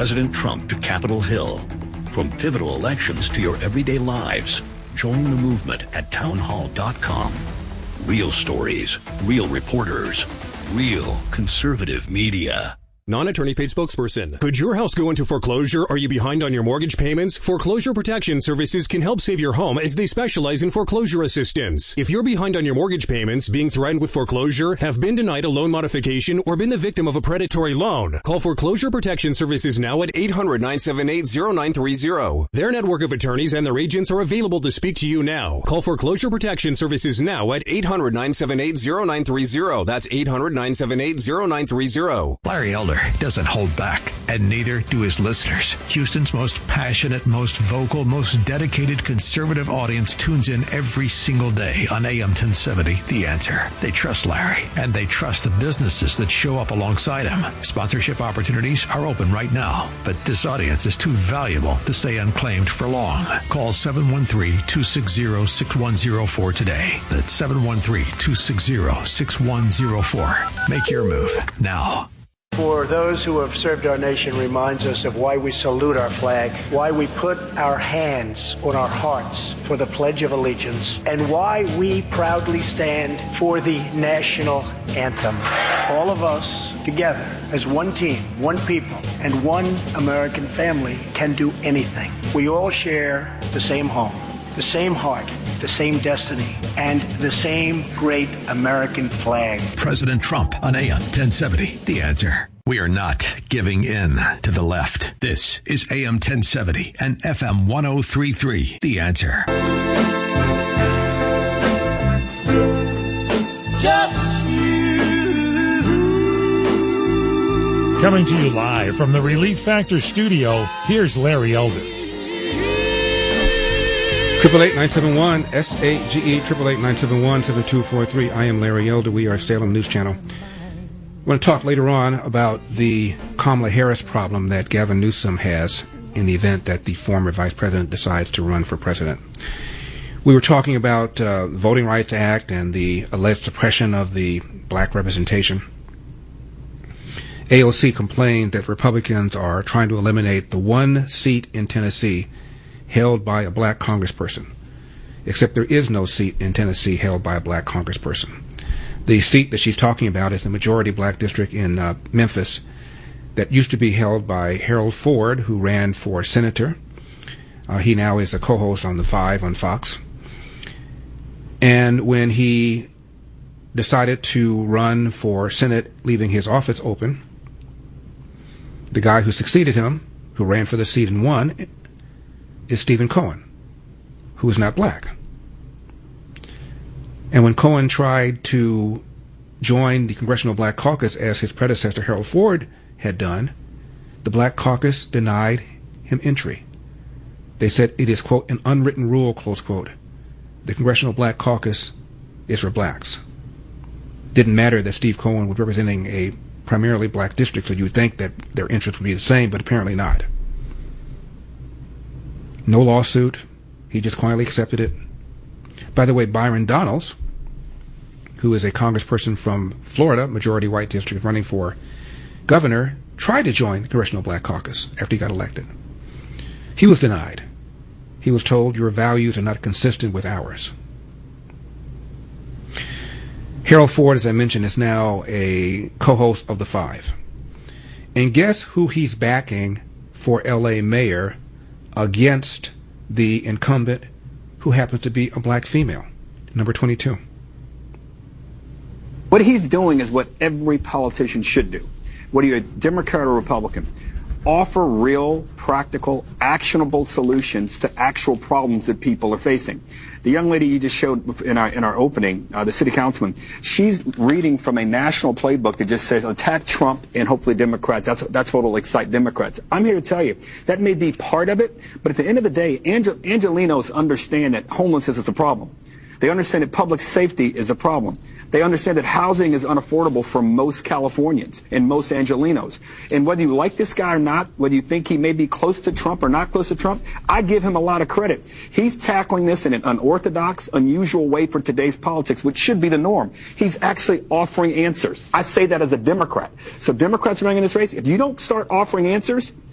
President Trump to Capitol Hill. From pivotal elections to your everyday lives, join the movement at townhall.com. Real stories, real reporters, real conservative media. Non-attorney paid spokesperson. Could your house go into foreclosure? Are you behind on your mortgage payments? Foreclosure Protection Services can help save your home as they specialize in foreclosure assistance. If you're behind on your mortgage payments, being threatened with foreclosure, have been denied a loan modification, or been the victim of a predatory loan, call Foreclosure Protection Services now at 800-978-0930. Their network of attorneys and their agents are available to speak to you now. Call Foreclosure Protection Services now at 800-978-0930. That's 800-978-0930. Larry Elder doesn't hold back, and neither do his listeners. Houston's most passionate, most vocal, most dedicated conservative audience tunes in every single day on AM 1070, The Answer. They trust Larry, and they trust the businesses that show up alongside him. Sponsorship opportunities are open right now, but this audience is too valuable to stay unclaimed for long. Call 713-260-6104 today. That's 713-260-6104. Make your move now. For those who have served our nation reminds us of why we salute our flag, why we put our hands on our hearts for the Pledge of Allegiance, and why we proudly stand for the national anthem. All of us together as one team, one people, and one American family can do anything. We all share the same home, the same heart, the same destiny, and the same great American flag. President Trump on AM 1070, The Answer. We are not giving in to the left. This is AM 1070 and FM 1033, The Answer. Just you. Coming to you live from the Relief Factor studio, here's Larry Elder. 888-971-SAGE, 888-971-7243. I am Larry Elder. We are Salem News Channel. I want to talk later on about the Kamala Harris problem that Gavin Newsom has in the event that the former vice president decides to run for president. We were talking about the Voting Rights Act and the alleged suppression of the black representation. AOC complained that Republicans are trying to eliminate the one seat in Tennessee held by a black congressperson, except there is no seat in Tennessee held by a black congressperson. The seat that she's talking about is the majority black district in Memphis that used to be held by Harold Ford, who ran for senator. He now is a co-host on The Five on Fox. And when he decided to run for Senate, leaving his office open, the guy who succeeded him, who ran for the seat and won, is Stephen Cohen, who is not black. And when Cohen tried to join the Congressional Black Caucus, as his predecessor Harold Ford had done, the Black Caucus denied him entry. They said it is, quote, an unwritten rule, close quote. The Congressional Black Caucus is for blacks. Didn't matter that Steve Cohen was representing a primarily black district, so you would think that their interests would be the same, but apparently not. No lawsuit. He just quietly accepted it. By the way, Byron Donalds, who is a congressperson from Florida, majority white district, running for governor, tried to join the Congressional Black Caucus after he got elected. He was denied. He was told, your values are not consistent with ours. Harold Ford, as I mentioned, is now a co-host of The Five. And guess who he's backing for L.A. mayor against the incumbent, who happens to be a black female, number 22. What he's doing is what every politician should do, whether you're a Democrat or Republican. Offer real, practical, actionable solutions to actual problems that people are facing. The young lady you just showed in our opening, the city councilman, she's reading from a national playbook that just says attack Trump and hopefully Democrats. That's what will excite Democrats. I'm here to tell you that may be part of it, but at the end of the day, Angelenos understand that homelessness is a problem. They understand that public safety is a problem. They understand that housing is unaffordable for most Californians and most Angelenos. And whether you like this guy or not, whether you think he may be close to Trump or not close to Trump, I give him a lot of credit. He's tackling this in an unorthodox, unusual way for today's politics, which should be the norm. He's actually offering answers. I say that as a Democrat. So Democrats running in this race, if you don't start offering answers,